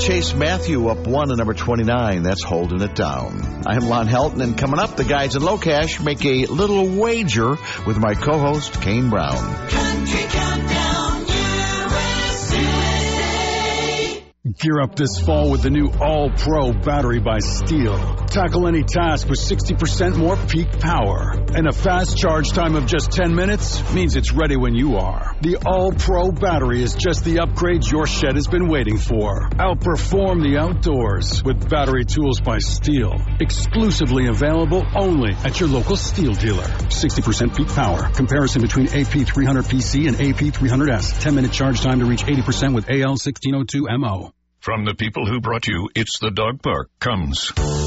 Chase Matthew up 1 to number 29. That's holding it down. I'm Lon Helton, and coming up, the guys in Low Cash make a little wager with my co-host, Kane Brown. Country Countdown USA. Gear up this fall with the new All-Pro battery by Steel. Tackle any task with 60% more peak power. And a fast charge time of just 10 minutes means it's ready when you are. The All-Pro battery is just the upgrade your shed has been waiting for. Outperform the outdoors with battery tools by Steel. Exclusively available only at your local Steel dealer. 60% peak power. Comparison between AP300PC and AP300S. 10-minute charge time to reach 80% with AL1602MO. From the people who brought you It's the Dog Park comes